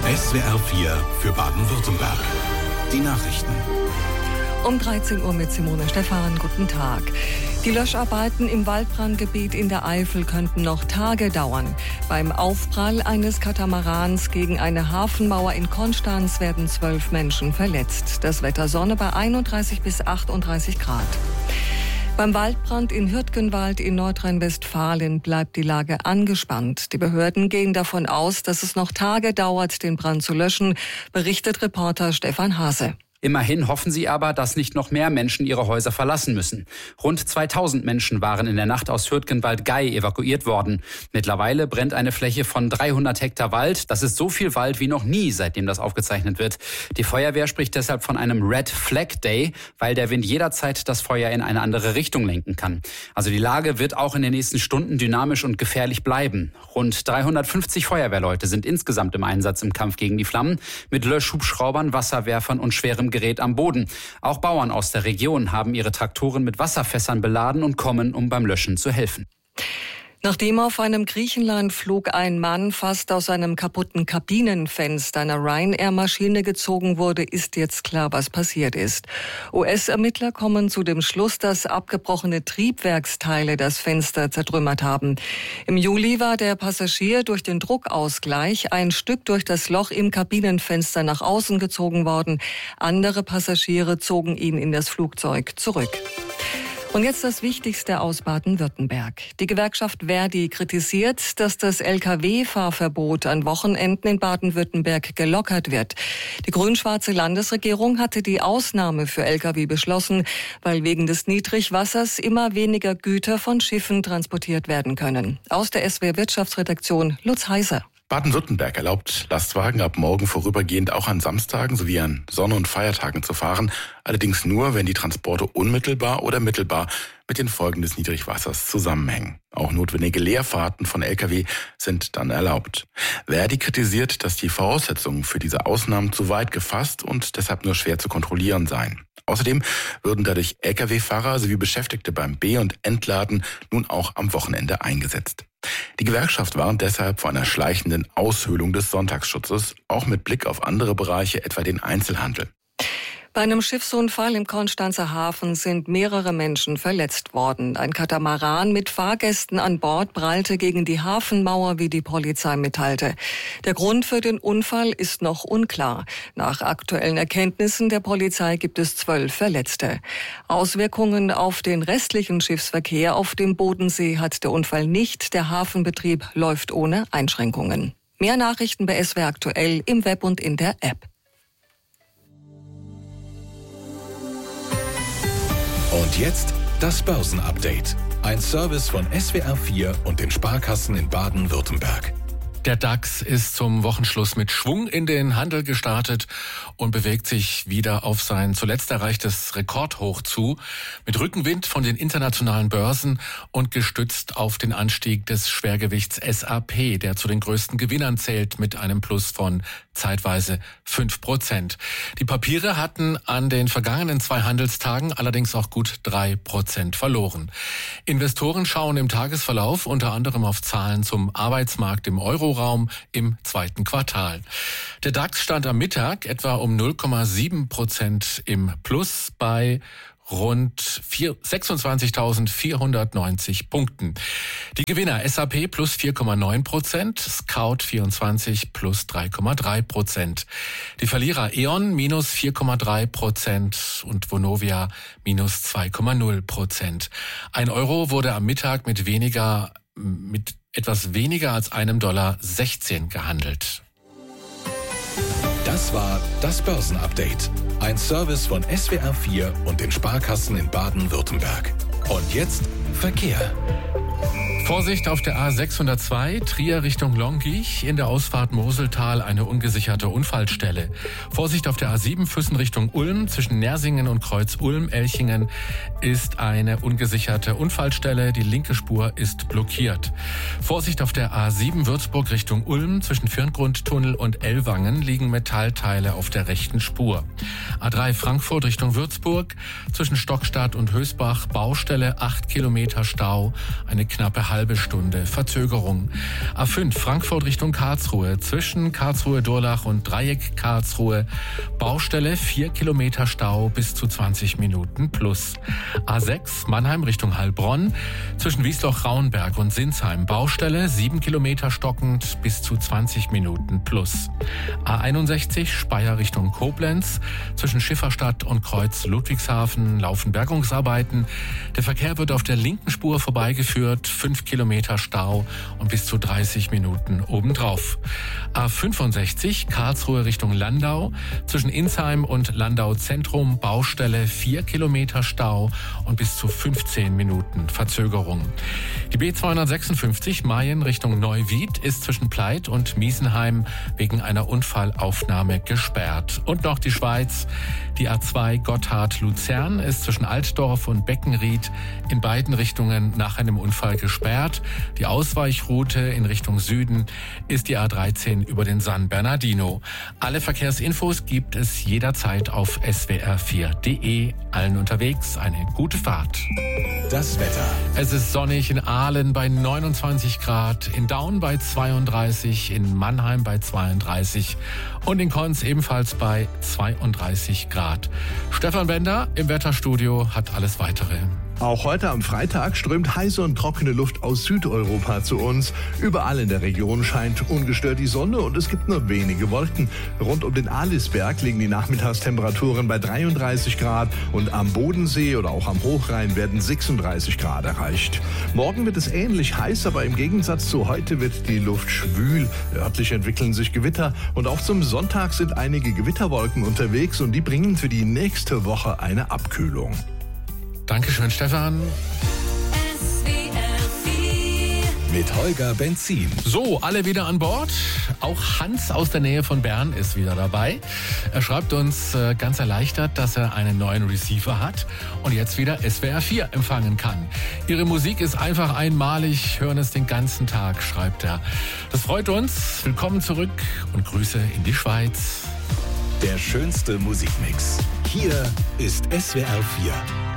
SWR 4 für Baden-Württemberg. Die Nachrichten. Um 13 Uhr mit Simone Stephan. Guten Tag. Die Löscharbeiten im Waldbrandgebiet in der Eifel könnten noch Tage dauern. Beim Aufprall eines Katamarans gegen eine Hafenmauer in Konstanz werden 12 Menschen verletzt. Das Wetter Sonne bei 31 bis 38 Grad. Beim Waldbrand in Hürtgenwald in Nordrhein-Westfalen bleibt die Lage angespannt. Die Behörden gehen davon aus, dass es noch Tage dauert, den Brand zu löschen, berichtet Reporter Stefan Hase. Immerhin hoffen sie aber, dass nicht noch mehr Menschen ihre Häuser verlassen müssen. Rund 2000 Menschen waren in der Nacht aus Hürtgenwald-Gey evakuiert worden. Mittlerweile brennt eine Fläche von 300 Hektar Wald. Das ist so viel Wald wie noch nie, seitdem das aufgezeichnet wird. Die Feuerwehr spricht deshalb von einem Red Flag Day, weil der Wind jederzeit das Feuer in eine andere Richtung lenken kann. Also die Lage wird auch in den nächsten Stunden dynamisch und gefährlich bleiben. Rund 350 Feuerwehrleute sind insgesamt im Einsatz im Kampf gegen die Flammen, mit Löschhubschraubern, Wasserwerfern und schwerem Gerät am Boden. Auch Bauern aus der Region haben ihre Traktoren mit Wasserfässern beladen und kommen, um beim Löschen zu helfen. Nachdem auf einem Griechenlandflug ein Mann fast aus einem kaputten Kabinenfenster einer Ryanair-Maschine gezogen wurde, ist jetzt klar, was passiert ist. US-Ermittler kommen zu dem Schluss, dass abgebrochene Triebwerksteile das Fenster zertrümmert haben. Im Juli war der Passagier durch den Druckausgleich ein Stück durch das Loch im Kabinenfenster nach außen gezogen worden. Andere Passagiere zogen ihn in das Flugzeug zurück. Und jetzt das Wichtigste aus Baden-Württemberg. Die Gewerkschaft ver.di kritisiert, dass das Lkw-Fahrverbot an Wochenenden in Baden-Württemberg gelockert wird. Die grün-schwarze Landesregierung hatte die Ausnahme für Lkw beschlossen, weil wegen des Niedrigwassers immer weniger Güter von Schiffen transportiert werden können. Aus der SWR-Wirtschaftsredaktion Lutz Heiser. Baden-Württemberg erlaubt Lastwagen ab morgen vorübergehend auch an Samstagen sowie an Sonn- und Feiertagen zu fahren, allerdings nur, wenn die Transporte unmittelbar oder mittelbar mit den Folgen des Niedrigwassers zusammenhängen. Auch notwendige Leerfahrten von Lkw sind dann erlaubt. ver.di kritisiert, dass die Voraussetzungen für diese Ausnahmen zu weit gefasst und deshalb nur schwer zu kontrollieren seien. Außerdem würden dadurch Lkw-Fahrer sowie Beschäftigte beim Be- und Entladen nun auch am Wochenende eingesetzt. Die Gewerkschaft warnt deshalb vor einer schleichenden Aushöhlung des Sonntagsschutzes, auch mit Blick auf andere Bereiche, etwa den Einzelhandel. Bei einem Schiffsunfall im Konstanzer Hafen sind mehrere Menschen verletzt worden. Ein Katamaran mit Fahrgästen an Bord prallte gegen die Hafenmauer, wie die Polizei mitteilte. Der Grund für den Unfall ist noch unklar. Nach aktuellen Erkenntnissen der Polizei gibt es 12 Verletzte. Auswirkungen auf den restlichen Schiffsverkehr auf dem Bodensee hat der Unfall nicht. Der Hafenbetrieb läuft ohne Einschränkungen. Mehr Nachrichten bei SWR aktuell im Web und in der App. Und jetzt das Börsenupdate. Ein Service von SWR 4 und den Sparkassen in Baden-Württemberg. Der DAX ist zum Wochenschluss mit Schwung in den Handel gestartet und bewegt sich wieder auf sein zuletzt erreichtes Rekordhoch zu, mit Rückenwind von den internationalen Börsen und gestützt auf den Anstieg des Schwergewichts SAP, der zu den größten Gewinnern zählt mit einem Plus von zeitweise 5%. Die Papiere hatten an den vergangenen 2 Handelstagen allerdings auch gut 3% verloren. Investoren schauen im Tagesverlauf unter anderem auf Zahlen zum Arbeitsmarkt im Euroraum im 2. Quartal. Der DAX stand am Mittag etwa um 0,7% im Plus bei rund 26.490 Punkten. Die Gewinner SAP plus 4,9%, Scout24 plus 3,3%. Die Verlierer E.ON minus 4,3% und Vonovia minus 2,0%. Ein Euro wurde am Mittag mit etwas weniger als $1,16 gehandelt. Das war das Börsenupdate. Ein Service von SWR 4 und den Sparkassen in Baden-Württemberg. Und jetzt Verkehr. Vorsicht auf der A602, Trier Richtung Longich, in der Ausfahrt Moseltal eine ungesicherte Unfallstelle. Vorsicht auf der A7 Füssen Richtung Ulm, zwischen Nersingen und Kreuz Ulm-Elchingen ist eine ungesicherte Unfallstelle, die linke Spur ist blockiert. Vorsicht auf der A7 Würzburg Richtung Ulm, zwischen Firngrundtunnel und Ellwangen liegen Metallteile auf der rechten Spur. A3 Frankfurt Richtung Würzburg, zwischen Stockstadt und Hösbach Baustelle, 8 Kilometer Stau, eine knappe halbe halbe Stunde Verzögerung. A5 Frankfurt Richtung Karlsruhe, zwischen Karlsruhe-Durlach und Dreieck Karlsruhe. Baustelle, 4 Kilometer Stau bis zu 20 Minuten plus. A6 Mannheim Richtung Heilbronn, zwischen Wiesloch-Rauenberg und Sinsheim. Baustelle, 7 Kilometer stockend bis zu 20 Minuten plus. A61 Speyer Richtung Koblenz, zwischen Schifferstadt und Kreuz Ludwigshafen laufen Bergungsarbeiten. Der Verkehr wird auf der linken Spur vorbeigeführt, 5 Kilometer Stau und bis zu 30 Minuten obendrauf. A65 Karlsruhe Richtung Landau, zwischen Insheim und Landau Zentrum. Baustelle, 4 Kilometer Stau und bis zu 15 Minuten Verzögerung. Die B256 Mayen Richtung Neuwied ist zwischen Pleit und Miesenheim wegen einer Unfallaufnahme gesperrt. Und noch die Schweiz. Die A2 Gotthard-Luzern ist zwischen Altdorf und Beckenried in beiden Richtungen nach einem Unfall gesperrt. Die Ausweichroute in Richtung Süden ist die A13 über den San Bernardino. Alle Verkehrsinfos gibt es jederzeit auf swr4.de. Allen unterwegs eine gute Fahrt. Das Wetter. Es ist sonnig in Aalen bei 29 Grad, in Daun bei 32, in Mannheim bei 32 und in Konz ebenfalls bei 32 Grad. Stefan Bender im Wetterstudio hat alles Weitere. Auch heute am Freitag strömt heiße und trockene Luft aus Südeuropa zu uns. Überall in der Region scheint ungestört die Sonne und es gibt nur wenige Wolken. Rund um den Alisberg liegen die Nachmittagstemperaturen bei 33 Grad und am Bodensee oder auch am Hochrhein werden 36 Grad erreicht. Morgen wird es ähnlich heiß, aber im Gegensatz zu heute wird die Luft schwül. Örtlich entwickeln sich Gewitter und auch zum Sonntag sind einige Gewitterwolken unterwegs und die bringen für die nächste Woche eine Abkühlung. Dankeschön, Stefan. Mit Holger Benzin. So, alle wieder an Bord. Auch Hans aus der Nähe von Bern ist wieder dabei. Er schreibt uns ganz erleichtert, dass er einen neuen Receiver hat und jetzt wieder SWR 4 empfangen kann. Ihre Musik ist einfach einmalig, hören es den ganzen Tag, schreibt er. Das freut uns. Willkommen zurück und Grüße in die Schweiz. Der schönste Musikmix. Hier ist SWR 4.